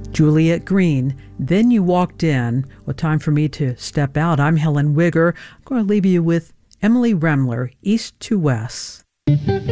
Juliet Green, Then You Walked In. Well, time for me to step out. I'm Helen Wigger. I'm going to leave you with Emily Remler, East to West.